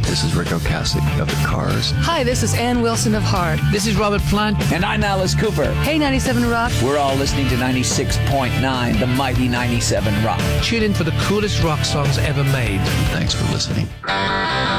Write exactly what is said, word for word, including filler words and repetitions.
This is Rick Ocasek of The Cars. Hi, this is Ann Wilson of Heart. This is Robert Plant. And I'm Alice Cooper. Hey, ninety-seven Rock. We're all listening to ninety-six point nine, the mighty ninety-seven Rock. Tune in for the coolest rock songs ever made. Thanks for listening.